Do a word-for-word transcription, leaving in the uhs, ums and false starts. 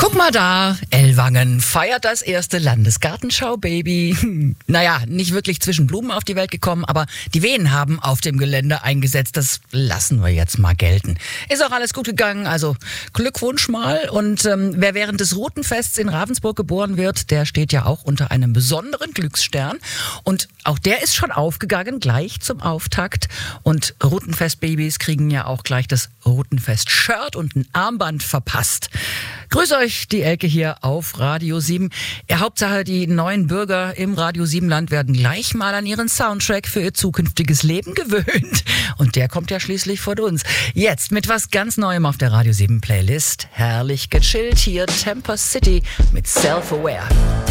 Guck mal da, Ellwangen feiert das erste Landesgartenschau-Baby. Naja, nicht wirklich zwischen Blumen auf die Welt gekommen, aber die Wehen haben auf dem Gelände eingesetzt. Das lassen wir jetzt mal gelten. Ist auch alles gut gegangen, also Glückwunsch mal. Und ähm, wer während des Rutenfests in Ravensburg geboren wird, der steht ja auch unter einem besonderen Glücksstern. Und auch der ist schon aufgegangen, gleich zum Auftakt. Und Rutenfest-Babys kriegen ja auch gleich das Rutenfest-Shirt und ein Armband verpasst. Grüß euch, die Elke hier auf Radio sieben. Ja, Hauptsache, die neuen Bürger im Radio sieben Land werden gleich mal an ihren Soundtrack für ihr zukünftiges Leben gewöhnt. Und der kommt ja schließlich von uns. Jetzt mit was ganz Neuem auf der Radio sieben Playlist. Herrlich gechillt hier, Temper City mit Self-Aware.